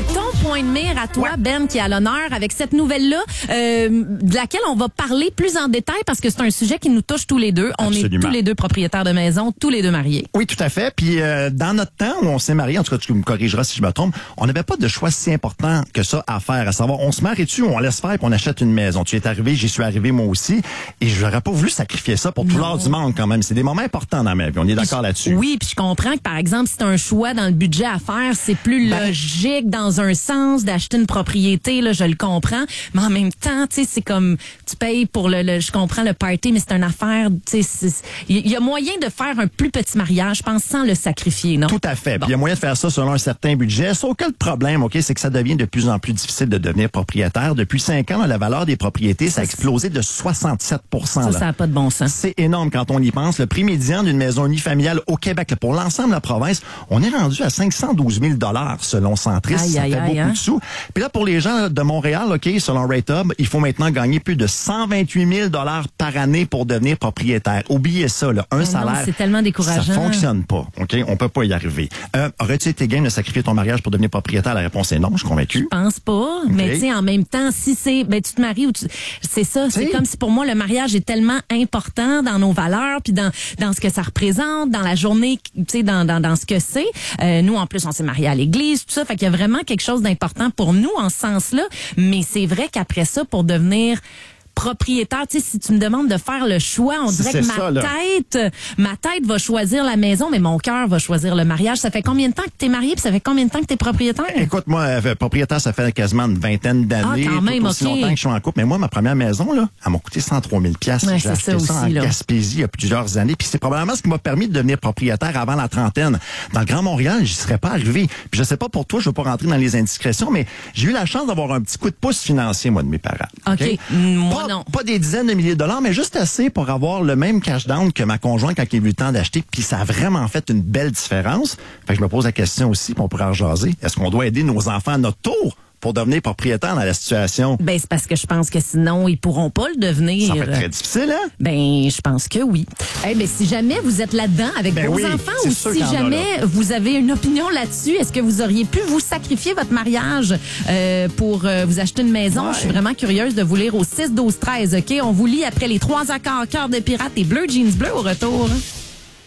c'est ton point de mire à toi, Ben, qui est à l'honneur avec cette nouvelle-là, de laquelle on va parler plus en détail parce que c'est un sujet qui nous touche tous les deux. On Absolument. est tous les deux propriétaires de maison, tous les deux mariés. Oui, tout à fait. Puis dans notre temps où on s'est mariés, en tout cas tu me corrigeras si je me trompe, on n'avait pas de choix si important que ça à faire, à savoir on se marie-tu ou on laisse faire et on achète une maison. Tu es arrivé, j'y suis arrivé moi aussi, et je n'aurais pas voulu sacrifier ça pour tout l'heure du monde quand même. C'est des moments importants dans ma vie, on est d'accord là-dessus. Oui, puis je comprends que par exemple, si tu as un choix dans le budget à faire, c'est plus logique dans un sens d'acheter une propriété, là, je le comprends, mais en même temps, tu sais, c'est comme tu payes pour je comprends le party, mais c'est une affaire, tu sais, il y a moyen de faire un plus petit mariage, je pense, sans le sacrifier, non? Tout à fait. Puis il y a moyen de faire ça selon un certain budget. Sauf que le problème, OK, c'est que ça devient de plus en plus difficile de devenir propriétaire. Depuis 5 ans, la valeur des propriétés, ça a explosé de 67 Ça n'a pas de bon sens. C'est énorme quand on y pense. Le prix médian d'une maison unifamiliale au Québec, là, pour l'ensemble de la province, on est rendu à 512 000 selon Centris. Ça fait beaucoup de sous. Puis là, pour les gens de Montréal, OK, selon Rate-Hub, il faut maintenant gagner plus de 128 000 par année pour devenir propriétaire. Oubliez ça, là, un salaire. C'est tellement décourageant. Ça fonctionne pas, OK? On peut pas y arriver. Aurais-tu été game de sacrifier ton mariage pour devenir propriétaire? La réponse est non, je suis convaincu. Je pense pas, mais tu sais, en même temps, si tu te maries ou c'est ça, c'est comme si pour moi le mariage est tellement important dans nos valeurs, puis dans ce que ça représente, dans la journée, tu sais, dans ce que c'est. Nous, en plus, on s'est mariés à l'église, tout ça, fait qu'il y a vraiment quelque chose d'important pour nous en ce sens-là, mais c'est vrai qu'après ça, pour devenir propriétaire, tu sais, si tu me demandes de faire le choix, on dirait que ma tête va choisir la maison, mais mon cœur va choisir le mariage. Ça fait combien de temps que t'es marié, puis ça fait combien de temps que t'es propriétaire? Écoute, moi, propriétaire, ça fait quasiment une vingtaine d'années. Ah, quand même, aussi longtemps que je suis en couple. Mais moi, ma première maison, là, elle m'a coûté 103 000 $. J'ai acheté ça en Gaspésie il y a plusieurs années. Puis c'est probablement ce qui m'a permis de devenir propriétaire avant la trentaine. Dans le Grand Montréal, j'y serais pas arrivé. Puis je sais pas pour toi, je veux pas rentrer dans les indiscrétions, mais j'ai eu la chance d'avoir un petit coup de pouce financier, moi, de mes parents. OK. Moi, non. Pas des dizaines de milliers de dollars, mais juste assez pour avoir le même cash down que ma conjointe quand il a eu le temps d'acheter. Puis ça a vraiment fait une belle différence. Fait que je me pose la question aussi, puis on pourra en jaser. Est-ce qu'on doit aider nos enfants à notre tour pour devenir propriétaire dans la situation? Ben, c'est parce que je pense que sinon, ils pourront pas le devenir. Ça va être très difficile, hein? Ben, je pense que oui. Ben, si jamais vous êtes là-dedans avec vos enfants ou si jamais vous avez une opinion là-dessus, est-ce que vous auriez pu vous sacrifier votre mariage pour vous acheter une maison? Je suis vraiment curieuse de vous lire au 6-12-13, OK? On vous lit après les 3 accords, Cœur de pirate et Bleu Jeans Bleu au retour.